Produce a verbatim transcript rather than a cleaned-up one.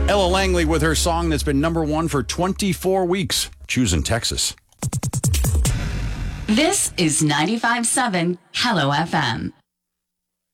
Ella Langley with her song that's been number one for twenty-four weeks. Choosing Texas. This is ninety-five point seven Hello F M.